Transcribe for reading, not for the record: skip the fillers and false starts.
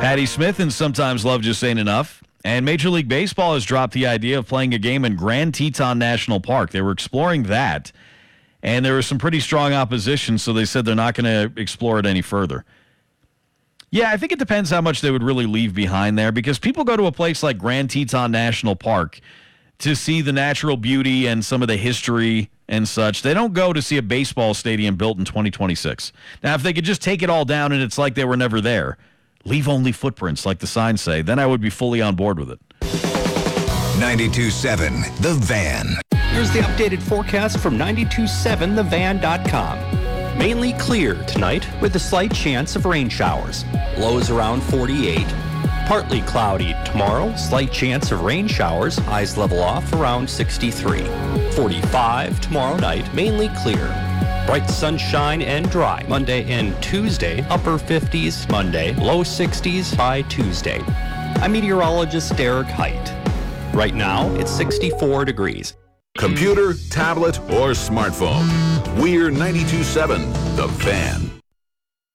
Patty Smith and Sometimes Love Just Ain't Enough. And Major League Baseball has dropped the idea of playing a game in Grand Teton National Park. They were exploring that, and there was some pretty strong opposition, so they said they're not going to explore it any further. Yeah, I think it depends how much they would really leave behind there, because people go to a place like Grand Teton National Park to see the natural beauty and some of the history and such. They don't go to see a baseball stadium built in 2026. Now, if they could just take it all down and it's like they were never there, leave only footprints, like the signs say, then I would be fully on board with it. 92.7 The Van. Here's the updated forecast from 927thevan.com. Mainly clear tonight with a slight chance of rain showers. Lows around 48. Partly cloudy tomorrow, slight chance of rain showers. Highs level off around 63. 45 tomorrow night, mainly clear. Bright sunshine and dry Monday and Tuesday. Upper 50s Monday, low 60s by Tuesday. I'm meteorologist Derek Height. Right now, it's 64 degrees. Computer, tablet, or smartphone. We're 92.7 The Van.